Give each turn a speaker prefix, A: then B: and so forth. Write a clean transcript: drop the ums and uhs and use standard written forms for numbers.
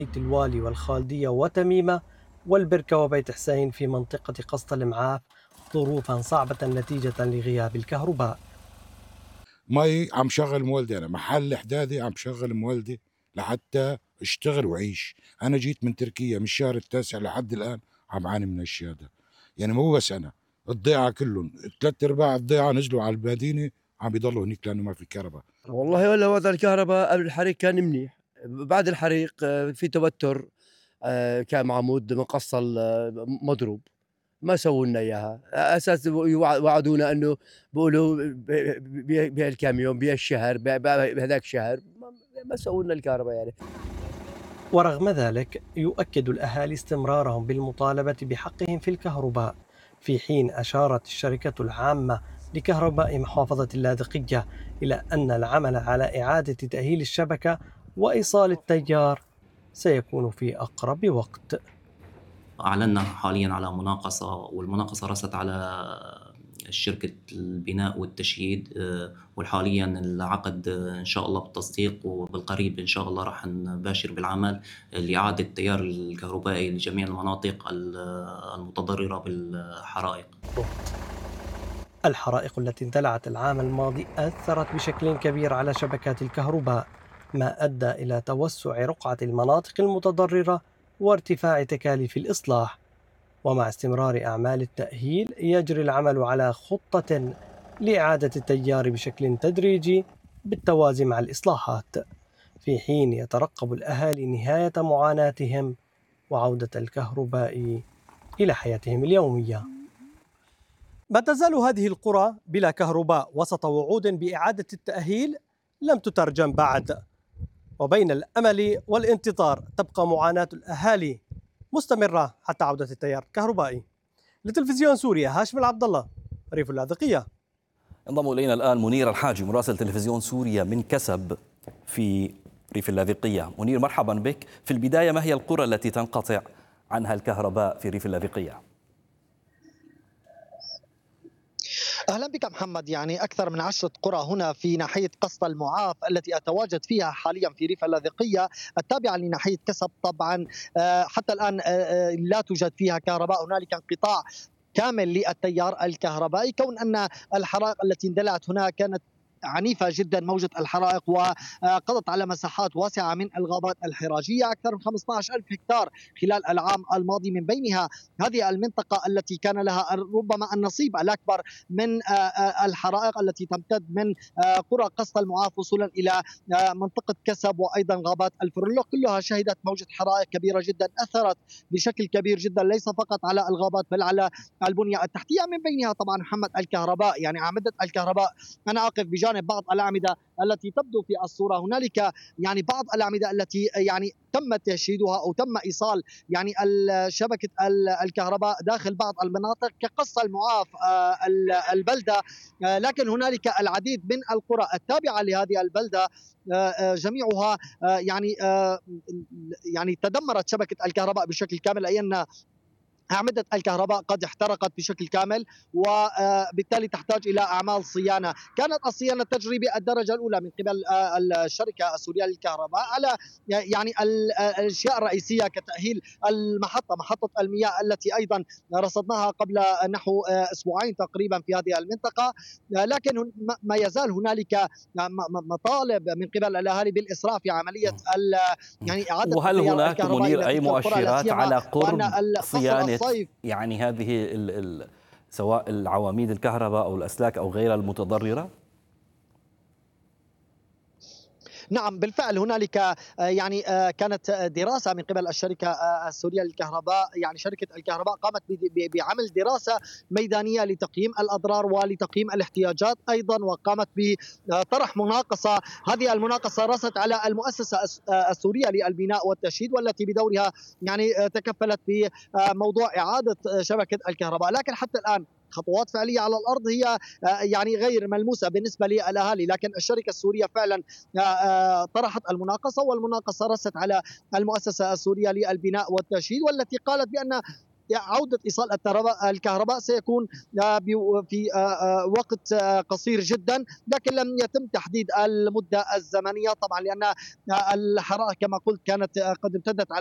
A: بيت الوالي والخالدية وتميمة والبركة وبيت حسين في منطقة قسط المعاف ظروفا صعبة نتيجة لغياب الكهرباء.
B: مي عم شغل مولدي، أنا محل حدادي عم شغل مولدي لحتى اشتغل وعيش. أنا جيت من تركيا من الشهر التاسع لحد الآن عم بعاني من الشيء هذا. يعني مو بس أنا، الضيعة كلهم، ثلاث أرباع الضيعة نزلوا على المدينة، عم بيضلوا هنيك لأنه ما في كهرباء.
C: والله ولا وضع الكهرباء قبل الحريق كان منيح. بعد الحريق في توتر. كان عمود مقصّل مضروب، ما سووا لنا إياها، أساس وعدونا إنه بيقولوا بهالكام يوم بهالشهر بهداك الشهر ما سووا لنا الكهرباء يعني.
A: ورغم ذلك يؤكد الأهالي استمرارهم بالمطالبة بحقهم في الكهرباء، في حين أشارت الشركة العامة لكهرباء محافظة اللاذقية إلى أن العمل على إعادة تأهيل الشبكة وإيصال التيار سيكون في أقرب وقت.
D: أعلنا حاليا على مناقصة، والمناقصة رست على شركة البناء والتشييد، وحاليا العقد إن شاء الله بالتصديق، وبالقريب إن شاء الله راح نباشر بالعمل لإعادة التيار الكهربائي لجميع المناطق المتضررة بالحرائق.
A: الحرائق التي اندلعت العام الماضي أثرت بشكل كبير على شبكات الكهرباء، ما أدى إلى توسع رقعة المناطق المتضررة وارتفاع تكاليف الإصلاح. ومع استمرار أعمال التأهيل يجري العمل على خطة لإعادة التيار بشكل تدريجي بالتوازي مع الإصلاحات، في حين يترقب الأهالي نهاية معاناتهم وعودة الكهرباء إلى حياتهم اليومية. ما تزال هذه القرى بلا كهرباء وسط وعود بإعادة التأهيل لم تترجم بعد، وبين الأمل والانتظار تبقى معاناة الأهالي مستمرة حتى عودة التيار الكهربائي. لتلفزيون سوريا، هاشم العبد الله، ريف اللاذقية.
E: انضم الينا الان منير الحاجي مراسل تلفزيون سوريا من كسب في ريف اللاذقية. منير، مرحبا بك. في البداية، ما هي القرى التي تنقطع عنها الكهرباء في ريف اللاذقية؟
F: أهلا بك محمد. يعني أكثر من 10 قرى هنا في ناحية قسط المعاف التي أتواجد فيها حاليا في ريف اللاذقية التابعة لناحية كسب. طبعا حتى الآن لا توجد فيها كهرباء، هنالك انقطاع كامل للتيار الكهربائي، كون أن الحرائق التي اندلعت هنا كانت عنيفة جدا. موجة الحرائق وقضت على مساحات واسعة من الغابات الحراجية، أكثر من 15 ألف هكتار خلال العام الماضي، من بينها هذه المنطقة التي كان لها ربما النصيب الأكبر من الحرائق التي تمتد من قرى قسط المعاف وصولا إلى منطقة كسب وأيضا غابات الفرلق، كلها شهدت موجة حرائق كبيرة جدا أثرت بشكل كبير جدا ليس فقط على الغابات بل على البنية التحتية، من بينها طبعا محمد الكهرباء. يعني أعمدة الكهرباء، أنا أقف بجانب بعض الأعمدة التي تبدو في الصورة، هنالك يعني بعض الأعمدة التي يعني تم تشييدها أو تم إيصال يعني شبكة الكهرباء داخل بعض المناطق كقص المعاف البلدة، لكن هنالك العديد من القرى التابعة لهذه البلدة جميعها يعني تدمرت شبكة الكهرباء بشكل كامل، أي أن أعمدة الكهرباء قد احترقت بشكل كامل، وبالتالي تحتاج إلى أعمال صيانة. كانت الصيانة تجري بالدرجة الأولى من قبل الشركة السورية للكهرباء على يعني الأشياء الرئيسية كتأهيل محطة المياه التي أيضا رصدناها قبل نحو أسبوعين تقريبا في هذه المنطقة، لكن ما يزال هنالك مطالب من قبل الأهالي بالإسراع في عملية يعني إعادة
E: وهل
F: التيار
E: هناك
F: الكهربائي
E: منير
F: إلى
E: أي
F: تلك القرى، لا
E: مؤشرات
F: سيما
E: على
F: وأن
E: قرب
F: فصل
E: صيانة
F: الصيف
E: يعني هذه سواء العواميد الكهرباء أو الأسلاك أو غيرها المتضررة؟
F: نعم بالفعل هنالك يعني كانت دراسة من قبل الشركة السورية للكهرباء، يعني شركة الكهرباء قامت بعمل دراسة ميدانية لتقييم الأضرار ولتقييم الاحتياجات أيضا، وقامت بطرح مناقصة. هذه المناقصة رست على المؤسسة السورية للبناء والتشييد، والتي بدورها يعني تكفلت بموضوع إعادة شبكة الكهرباء، لكن حتى الآن خطوات فعلية على الأرض هي يعني غير ملموسة بالنسبة للأهالي. لكن الشركة السورية فعلا طرحت المناقصة، والمناقصة رست على المؤسسة السورية للبناء والتشييد، والتي قالت بأن عودة إيصال الكهرباء سيكون في وقت قصير جدا، لكن لم يتم تحديد المدة الزمنية طبعا، لأن الحرائق كما قلت كانت قد امتدت